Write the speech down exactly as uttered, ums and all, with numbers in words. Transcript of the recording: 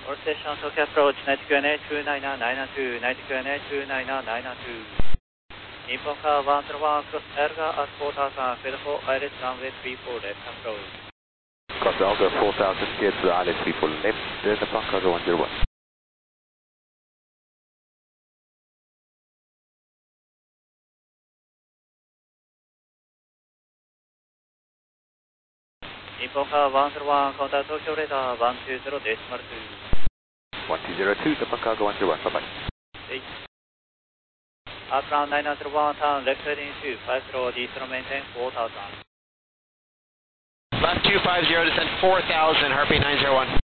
All station Tokyo approach nine Q N A two nine nine nine two, nine Q N A two nine nine nine two. Nippon car one zero one cross Alga at four thousand, clear for I L S runway three four left approach. Cross Alga four thousand, clear to I L S three four left, Delta Nippon car one zero one. Nippon car one zero one, contact Tokyo radar one two zero decimal two. one two zero two, Nippon car one zero one, bye bye. eight. Up ground nine zero one, turn left heading two five zero, diesel maintain four thousand. Left two five zero, descend four thousand, Harpy nine zero one.